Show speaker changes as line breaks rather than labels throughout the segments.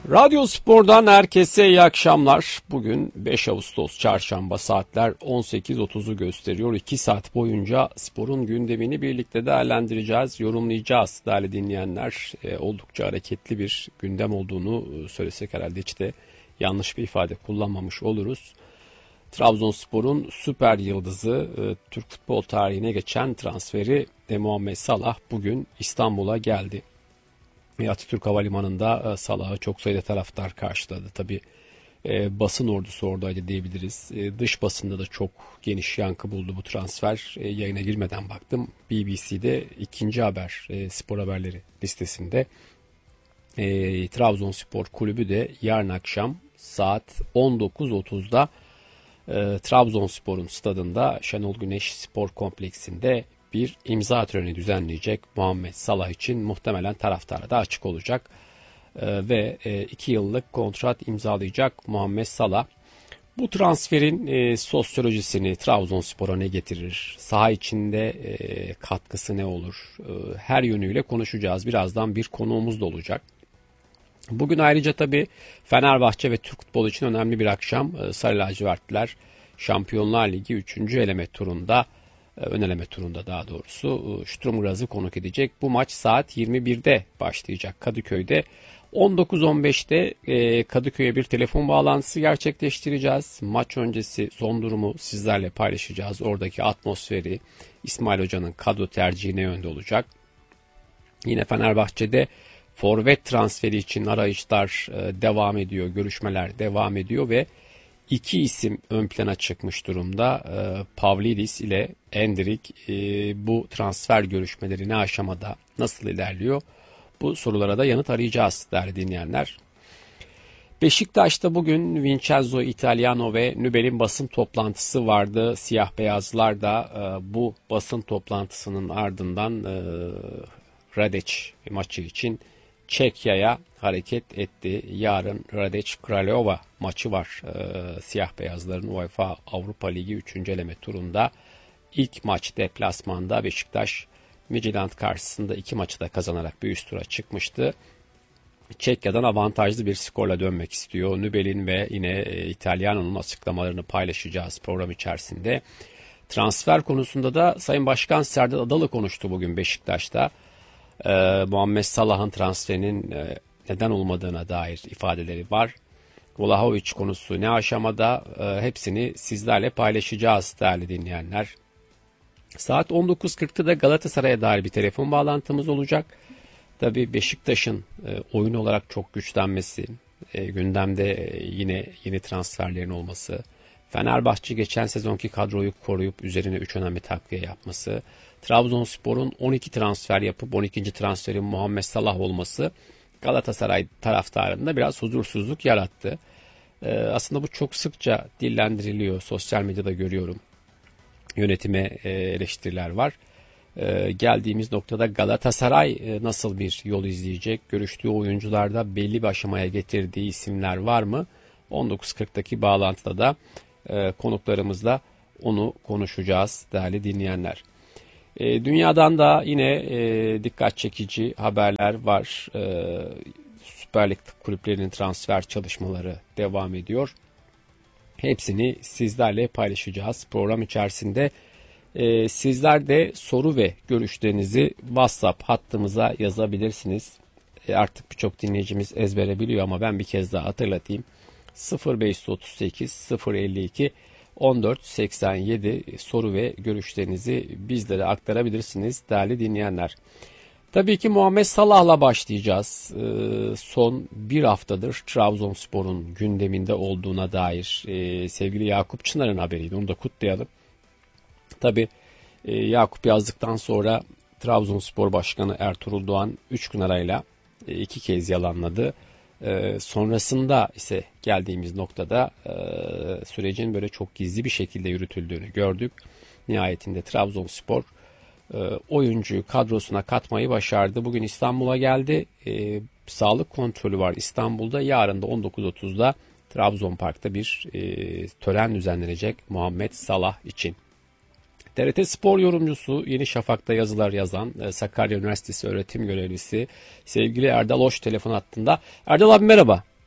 Radyo Spor'dan herkese iyi akşamlar. Bugün 5 Ağustos Çarşamba, saatler 18.30'u gösteriyor. 2 saat boyunca sporun gündemini birlikte değerlendireceğiz, yorumlayacağız değerli dinleyenler. Oldukça hareketli bir gündem olduğunu söylesek herhalde hiç de yanlış bir ifade kullanmamış oluruz. Trabzonspor'un süper yıldızı, Türk futbol tarihine geçen transferi Muhammed Salah bugün İstanbul'a geldi. Atatürk Havalimanı'nda Salah'ı çok sayıda taraftar karşıladı. Tabii basın ordusu oradaydı diyebiliriz. Dış basında da çok geniş yankı buldu bu transfer. Yayına girmeden baktım. BBC'de ikinci haber, spor haberleri listesinde. Trabzonspor Kulübü de yarın akşam saat 19.30'da Trabzonspor'un stadında Şenol Güneş Spor Kompleksinde bir imza töreni düzenleyecek. Muhammed Salah için muhtemelen taraftara da açık olacak. Ve 2 yıllık kontrat imzalayacak Muhammed Salah. Bu transferin sosyolojisini, Trabzonspor'a ne getirir, saha içinde katkısı ne olur, her yönüyle konuşacağız. Birazdan bir konuğumuz da olacak. Bugün ayrıca tabii Fenerbahçe ve Türk futbolu için önemli bir akşam. Sarı lacivertliler Şampiyonlar Ligi 3. eleme turunda, ön eleme turunda daha doğrusu Sturm Graz'ı konuk edecek. Bu maç saat 21'de başlayacak Kadıköy'de. 19.15'te Kadıköy'e bir telefon bağlantısı gerçekleştireceğiz. Maç öncesi son durumu sizlerle paylaşacağız. Oradaki atmosferi, İsmail Hoca'nın kadro tercihi ne yönde olacak? Yine Fenerbahçe'de forvet transferi için arayışlar devam ediyor, görüşmeler devam ediyor ve iki isim ön plana çıkmış durumda. Pavlidis ile Endrick. Bu transfer görüşmeleri ne aşamada, nasıl ilerliyor? Bu sorulara da yanıt arayacağız değerli dinleyenler. Beşiktaş'ta bugün Vincenzo Italiano ve Nübel'in basın toplantısı vardı. Siyah beyazlar da bu basın toplantısının ardından Radec maçı için Çekya'ya hareket etti. Yarın Radec Kralova maçı var. Siyah beyazların UEFA Avrupa Ligi 3. eleme turunda. İlk maç deplasmanda Beşiktaş Midtjylland karşısında 2 maçı da kazanarak bir üst tura çıkmıştı. Çekya'dan avantajlı bir skorla dönmek istiyor. Nübel'in ve yine İtalyano'nun açıklamalarını paylaşacağız program içerisinde. Transfer konusunda da Sayın Başkan Serdar Adalı konuştu bugün Beşiktaş'ta. Muhammed Salah'ın transferinin neden olmadığına dair ifadeleri var. Vlahovic konusu ne aşamada, hepsini sizlerle paylaşacağız değerli dinleyenler. Saat 19.40'da da Galatasaray'a dair bir telefon bağlantımız olacak. Tabii Beşiktaş'ın oyun olarak çok güçlenmesi, gündemde yine yeni transferlerin olması, Fenerbahçe geçen sezonki kadroyu koruyup üzerine 3 önemli takviye yapması, Trabzonspor'un 12 transfer yapıp 12. transferin Muhammed Salah olması Galatasaray taraftarında biraz huzursuzluk yarattı. Aslında bu çok sıkça dillendiriliyor, sosyal medyada görüyorum. Yönetime eleştiriler var. Geldiğimiz noktada Galatasaray nasıl bir yol izleyecek? Görüştüğü oyuncularda belli bir aşamaya getirdiği isimler var mı? 19.40'daki bağlantıda da konuklarımızla onu konuşacağız değerli dinleyenler. Dünyadan da yine dikkat çekici haberler var. Süper Lig kulüplerinin transfer çalışmaları devam ediyor. Hepsini sizlerle paylaşacağız program içerisinde. Sizler de soru ve görüşlerinizi WhatsApp hattımıza yazabilirsiniz. Artık birçok dinleyicimiz ezbere biliyor ama ben bir kez daha hatırlatayım. 0538 052 1487 soru ve görüşlerinizi bizlere aktarabilirsiniz değerli dinleyenler. Tabii ki Muhammed Salah'la başlayacağız. Son bir haftadır Trabzonspor'un gündeminde olduğuna dair sevgili Yakup Çınar'ın haberiydi. Onu da kutlayalım. Tabii Yakup yazdıktan sonra Trabzonspor Başkanı Ertuğrul Doğan 3 gün arayla 2 kez yalanladı. Sonrasında ise geldiğimiz noktada sürecin böyle çok gizli bir şekilde yürütüldüğünü gördük. Nihayetinde Trabzonspor oyuncuyu kadrosuna katmayı başardı. Bugün İstanbul'a geldi. Sağlık kontrolü var İstanbul'da. Yarın da 19.30'da Trabzon Park'ta bir tören düzenlenecek Muhammed Salah için. TRT Spor yorumcusu, Yeni Şafak'ta yazılar yazan Sakarya Üniversitesi öğretim görevlisi sevgili Erdal Oş telefon hattında. Erdal abi merhaba.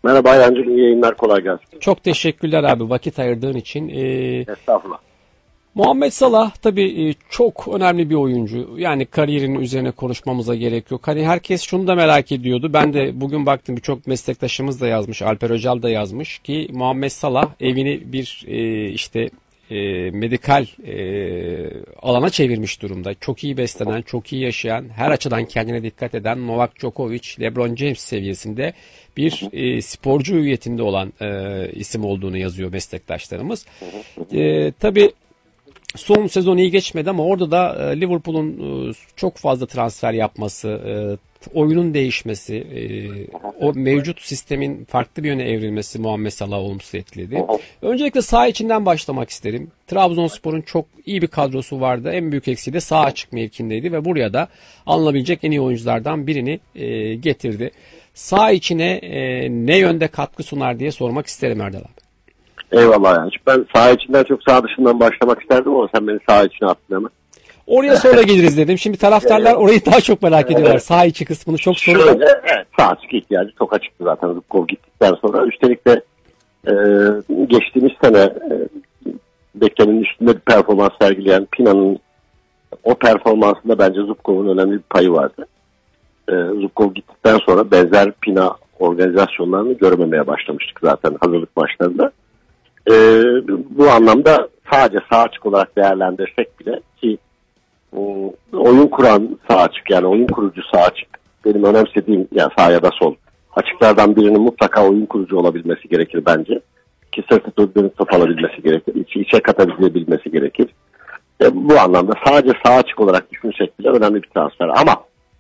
Merhaba Ayhancığım, iyi yayınlar, kolay gelsin.
Çok teşekkürler abi vakit ayırdığın için.
Estağfurullah.
Muhammed Salah tabii çok önemli bir oyuncu. Yani kariyerinin üzerine konuşmamıza gerek yok. Hani herkes şunu da merak ediyordu. Ben de bugün baktım, birçok meslektaşımız da yazmış. Alper Öcal da yazmış ki Muhammed Salah evini bir medikal alana çevirmiş durumda. Çok iyi beslenen, çok iyi yaşayan, her açıdan kendine dikkat eden Novak Djokovic, LeBron James seviyesinde bir sporcu hüviyetinde olan isim olduğunu yazıyor meslektaşlarımız. Tabii son sezon iyi geçmedi ama orada da Liverpool'un çok fazla transfer yapması, oyunun değişmesi, o mevcut sistemin farklı bir yöne evrilmesi Muhammed Salah'ı olumsuz etkiledi. Öncelikle saha içinden başlamak isterim. Trabzonspor'un çok iyi bir kadrosu vardı. En büyük eksiği de sağ açık mevkindeydi ve buraya da alınabilecek en iyi oyunculardan birini getirdi. Sağ içine ne yönde katkı sunar diye sormak isterim Erdal abi.
Eyvallah yani. Ben saha içinden çok saha dışından başlamak isterdim ama sen beni saha içine attın hemen.
Oraya sonra geliriz dedim. Şimdi taraftarlar orayı daha çok merak ediyorlar. Sağ içi kısmını çok soruyor.
Evet, sağ açık ihtiyacı çok açıktı zaten Zubkov gittikten sonra. Üstelik de geçtiğimiz sene beklenenin üstünde bir performans sergileyen Pina'nın o performansında bence Zubkov'un önemli bir payı vardı. Zubkov gittikten sonra benzer Pina organizasyonlarını görmemeye başlamıştık zaten hazırlık maçlarında. Bu anlamda sadece sağ açık olarak değerlendirsek bile ki oyun kuran sağ açık, yani oyun kurucu sağ açık benim önemsediğim, yani sağ ya da sol açıklardan birinin mutlaka oyun kurucu olabilmesi gerekir bence. Ki sırtı dönüp top alabilmesi gerekir. İçe katabilmesi gerekir. Bu anlamda sadece sağ açık olarak düşünsek bile önemli bir transfer. Ama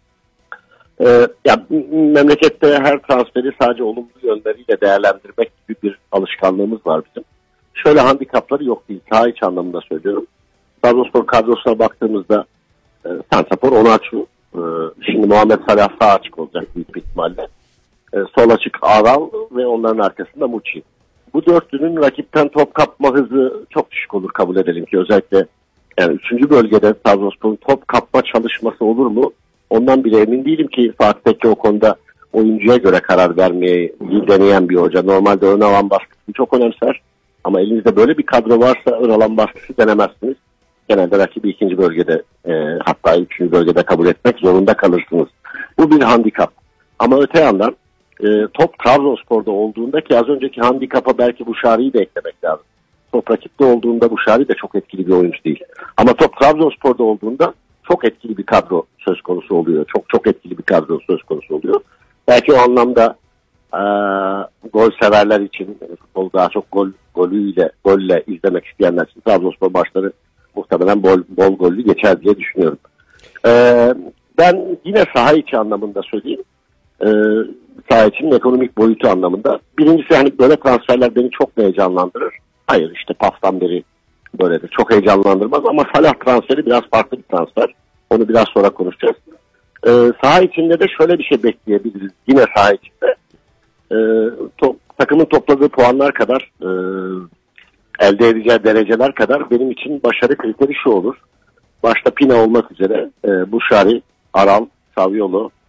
ya memlekette her transferi sadece olumlu yönleriyle değerlendirmek gibi bir alışkanlığımız var bizim. Şöyle handikapları yok değil. Saha içi anlamında söylüyorum. Trabzonspor kadrosuna baktığımızda santrafor Onaçu. Şimdi Muhammed Salah sağ açık olacak büyük bir ihtimalle. Sol açık Aral ve onların arkasında Muçi. Bu dörtlünün rakipten top kapma hızı çok düşük olur, kabul edelim ki. Özellikle yani 3. bölgede Trabzonspor'un top kapma çalışması olur mu? Ondan bile emin değilim ki Fatih Tekke o konuda oyuncuya göre karar vermeyi deneyen bir hoca. Normalde ön alan baskısını çok önemser. Ama elinizde böyle bir kadro varsa ön alan baskısı denemezsiniz. Genelde rakibi 2. bölgede hatta 3. bölgede kabul etmek zorunda kalırsınız. Bu bir handikap. Ama öte yandan top Trabzonspor'da olduğunda, ki az önceki handikapa belki Buşari'yi de eklemek lazım. Top rakipte olduğunda Buşari de çok etkili bir oyuncu değil. Ama top Trabzonspor'da olduğunda çok etkili bir kadro söz konusu oluyor. Çok etkili bir kadro söz konusu oluyor. Belki o anlamda gol severler için, futbolu daha çok golle izlemek isteyenler için Trabzonspor maçları muhtemelen bol gollü geçer diye düşünüyorum. Ben yine saha içi anlamında söyleyeyim. Saha içinin ekonomik boyutu anlamında. Birincisi, hani böyle transferler beni çok heyecanlandırır. Hayır, işte PAF'tan beri böyledir. Çok heyecanlandırmaz ama Salah transferi biraz farklı bir transfer. Onu biraz sonra konuşacağız. Saha içinde de şöyle bir şey bekleyebiliriz. Yine saha içinde takımın topladığı puanlar kadar, elde edeceği dereceler kadar benim için başarı kriteri şu olur. Başta Pina olmak üzere Buşari, Aral, Saviolo,